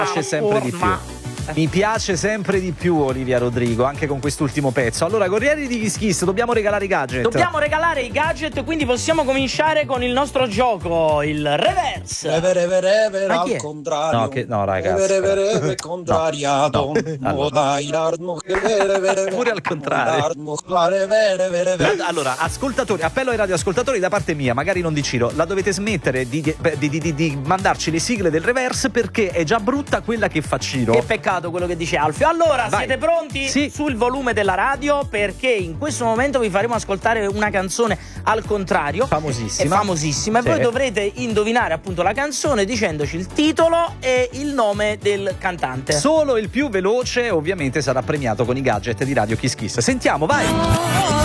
piace sempre di più. Mi piace sempre di più Olivia Rodrigo, anche con quest'ultimo pezzo. Allora, Corriere di Kiss Kiss, dobbiamo regalare i gadget. Dobbiamo regalare i gadget, quindi possiamo cominciare con il nostro gioco, il reverse. Rever Ma chi al è? contrario. No, ragazzi. Rever contrariato. Pure al contrario. Allora, ascoltatori, appello ai radioascoltatori da parte mia, magari non di Ciro, la dovete smettere di mandarci le sigle del reverse, perché è già brutta quella che fa Ciro. Che peccato quello che dice Alfio. Allora, Vai. siete pronti? Sì. Sul volume della radio, perché in questo momento vi faremo ascoltare una canzone al contrario. Famosissima. È famosissima. Sì. E voi dovrete indovinare appunto la canzone dicendoci il titolo e il nome del cantante. Solo il più veloce ovviamente sarà premiato con i gadget di Radio Kiss Kiss. Sentiamo, vai!